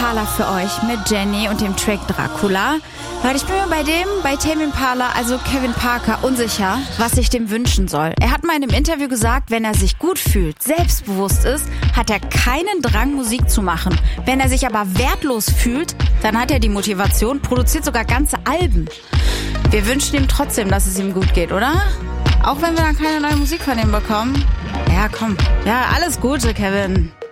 Impala für euch mit Jenny und dem Track Dracula. Weil ich bin mir bei Tame Impala, also Kevin Parker, unsicher, was ich dem wünschen soll. Er hat mal in einem Interview gesagt, wenn er sich gut fühlt, selbstbewusst ist, hat er keinen Drang, Musik zu machen. Wenn er sich aber wertlos fühlt, dann hat er die Motivation, produziert sogar ganze Alben. Wir wünschen ihm trotzdem, dass es ihm gut geht, oder? Auch wenn wir dann keine neue Musik von ihm bekommen. Ja, komm. Ja, alles Gute, Kevin.